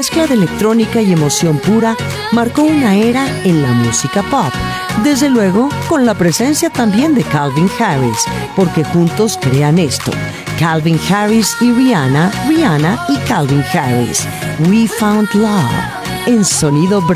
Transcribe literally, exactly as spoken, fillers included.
mezcla de electrónica y emoción pura marcó una era en la música pop. Desde luego, con la presencia también de Calvin Harris, porque juntos crean esto. Calvin Harris y Rihanna, Rihanna y Calvin Harris. We Found Love, en Sonido Bravo.